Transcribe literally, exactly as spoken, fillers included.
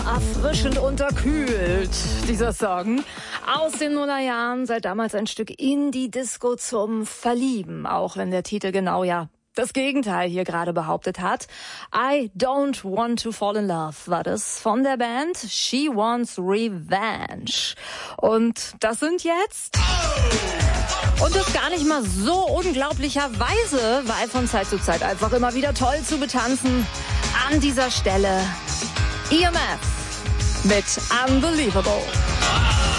erfrischend unterkühlt, dieser Song. Aus den Nullerjahren, seit damals ein Stück Indie-Disco zum Verlieben, auch wenn der Titel genau ja das Gegenteil hier gerade behauptet hat. I Don't Want to Fall in Love war das von der Band She Wants Revenge. Und das sind jetzt... Und das gar nicht mal so unglaublicherweise, weil von Zeit zu Zeit einfach immer wieder toll zu betanzen. An dieser Stelle E M F mit Unbelievable.